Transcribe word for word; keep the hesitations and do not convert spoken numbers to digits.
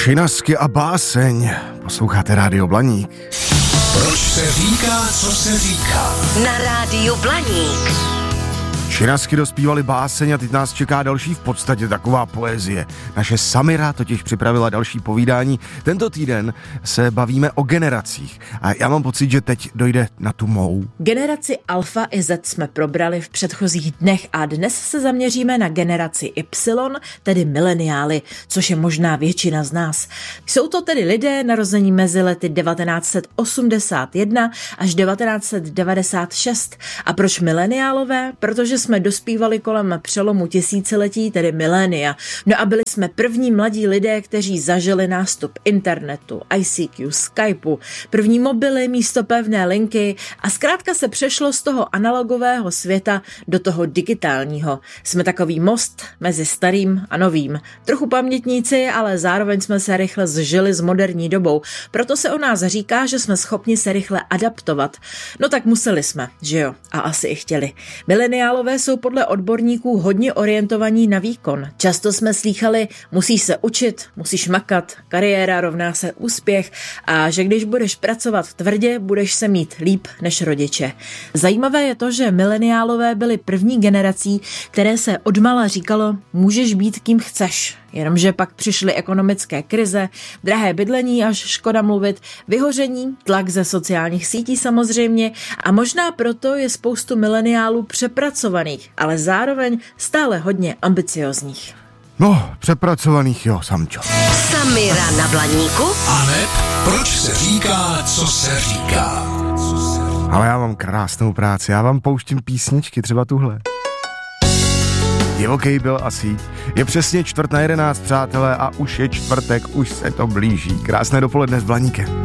Šinasky a báseň. Posloucháte Rádio Blaník. Proč se říká, co se říká? Na Rádiu Blaník. Šinasky dospívali báseň a teď nás čeká další v podstatě taková poezie. Naše Samira totiž připravila další povídání. Tento týden se bavíme o generacích a já mám pocit, že teď dojde na tu mou. Generaci Alfa i Z jsme probrali v předchozích dnech a dnes se zaměříme na generaci Y, tedy mileniály, což je možná většina z nás. Jsou to tedy lidé narození mezi lety devatenáct set osmdesát jedna až devatenáct set devadesát šest. A proč mileniálové? Protože jsme dospívali kolem přelomu tisíciletí, tedy milénia. No a byli jsme první mladí lidé, kteří zažili nástup internetu, I C Q, Skypeu, první mobily místo pevné linky a zkrátka se přešlo z toho analogového světa do toho digitálního. Jsme takový most mezi starým a novým. Trochu pamětníci, ale zároveň jsme se rychle zžili s moderní dobou. Proto se o nás říká, že jsme schopni se rychle adaptovat. No tak museli jsme, že jo? A asi i chtěli. Mileniálové jsou podle odborníků hodně orientovaní na výkon. Často jsme slýchali, musíš se učit, musíš makat, kariéra rovná se úspěch a že když budeš pracovat tvrdě, budeš se mít líp než rodiče. Zajímavé je to, že mileniálové byli první generací, které se odmala říkalo, můžeš být kým chceš. Jenomže pak přišly ekonomické krize, drahé bydlení, až škoda mluvit, vyhoření, tlak ze sociálních sítí samozřejmě a možná proto je spoustu mileniálů přepracovaných, ale zároveň stále hodně ambiciozních. No, přepracovaných jo, Samčo. Samira na Blaníku. Aneb, proč se říká, co se říká? Ale já mám krásnou práci, já vám pouštím písničky, třeba tuhle. Divoký byl asi. Je přesně čtvrt na jedenáct, přátelé, a už je čtvrtek, už se to blíží. Krásné dopoledne s Blaníkem.